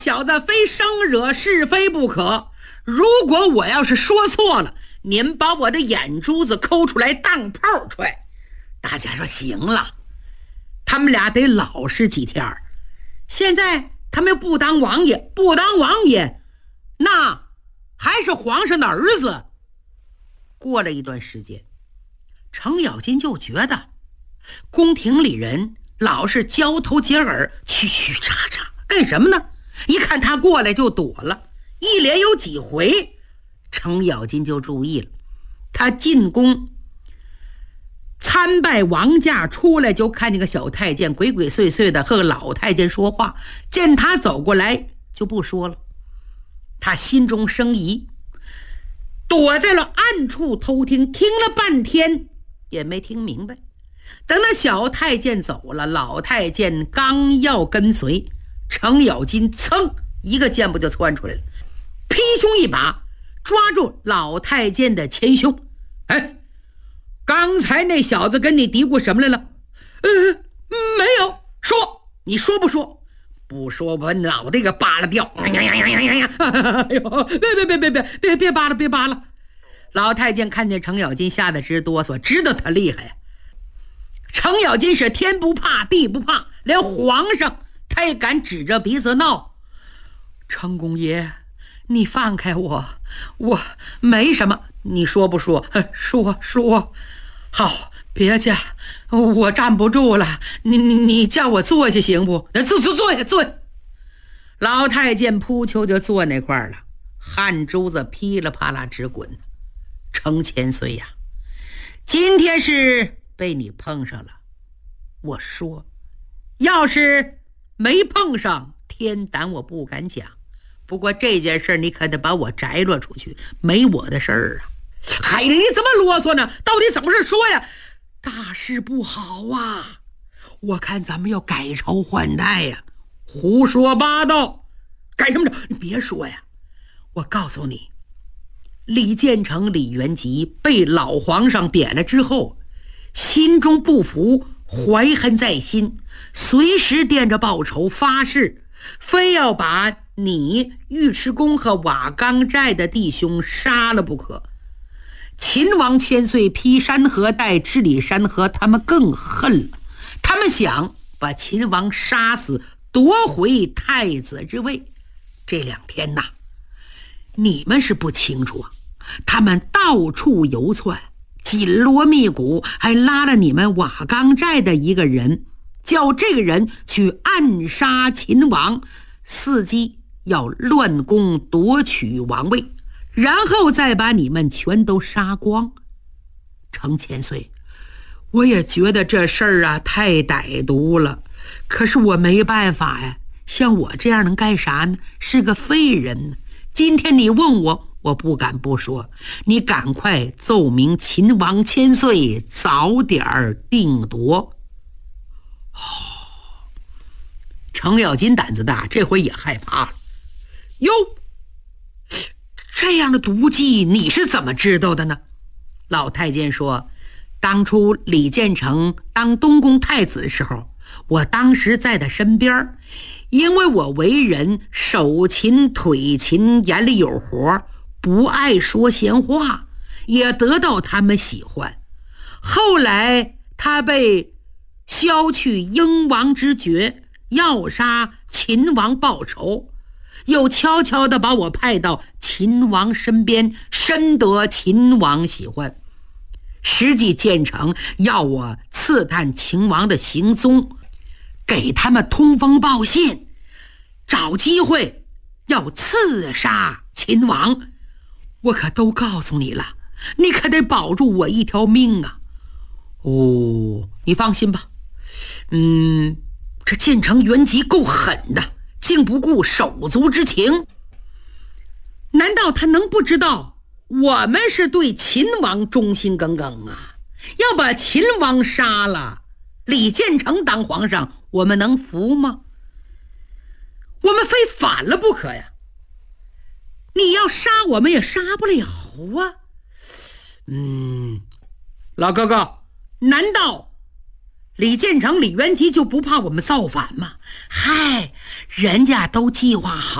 小子非生惹是非不可，如果我要是说错了，您把我的眼珠子抠出来当炮踹。大家说行了，他们俩得老实几天。现在他们又不当王爷，不当王爷，那还是皇上的儿子。过了一段时间，程咬金就觉得宫廷里人老是交头接耳，蛐蛐喳喳，干什么呢？一看他过来就躲了，一连有几回，程咬金就注意了。他进宫参拜王驾出来，就看见个小太监鬼鬼祟祟的和个老太监说话，见他走过来就不说了。他心中生疑，躲在了暗处偷听，听了半天也没听明白。等那小太监走了，老太监刚要跟随，程咬金噌一个箭步就窜出来了，劈胸一把抓住老太监的前胸。哎，刚才那小子跟你嘀咕什么来了？没有。说，你说不说？不说把脑袋给扒拉掉。哎呦，别扒拉，别扒拉。老太监看见程咬金吓得直哆嗦，知道他厉害呀。程咬金是天不怕地不怕，连皇上他也敢指着鼻子闹。程公爷，你放开我，我没什么，你说不说？说。好，别介，我站不住了，你叫我坐下行不？坐下。老太监扑丘就坐那块了，汗珠子噼里啪啦直滚。程千岁呀，今天是被你碰上了。我说，要是没碰上，天胆我不敢讲。不过这件事你可得把我摘落出去，没我的事儿啊。海里，你怎么啰嗦呢？到底怎么事说呀？大事不好啊，我看咱们要改朝换代呀。胡说八道，改什么着？你别说呀，我告诉你，李建成、李元吉被老皇上贬了之后，心中不服，怀恨在心，随时惦着报仇，发誓非要把你尉迟恭和瓦岗寨的弟兄杀了不可。秦王千岁劈山河带治理山河，他们更恨了，他们想把秦王杀死，夺回太子之位。这2天呐，你们是不清楚啊，他们到处游窜，紧锣密鼓，还拉了你们瓦岗寨的一个人，叫这个人去暗杀秦王，伺机要乱攻夺取王位，然后再把你们全都杀光。程千岁，我也觉得这事儿啊太歹毒了，可是我没办法呀，像我这样能干啥呢？是个废人呢。今天你问我，我不敢不说，你赶快奏明秦王千岁，早点定夺。程咬金胆子大，这回也害怕了。哟，这样的毒计你是怎么知道的呢？老太监说，当初李建成当东宫太子的时候，我当时在他身边，因为我为人手勤腿勤，眼里有活，不爱说闲话，也得到他们喜欢。后来他被削去英王之爵，要杀秦王报仇，又悄悄地把我派到秦王身边，深得秦王喜欢。实际建成要我刺探秦王的行踪，给他们通风报信，找机会要刺杀秦王。我可都告诉你了，你可得保住我一条命啊。你放心吧，这建成元吉够狠的，竟不顾手足之情。难道他能不知道我们是对秦王忠心耿耿啊？要把秦王杀了，李建成当皇上，我们能服吗？我们非反了不可呀！你要杀我们也杀不了啊。老哥哥，难道李建成、李元吉就不怕我们造反吗？嗨，人家都计划好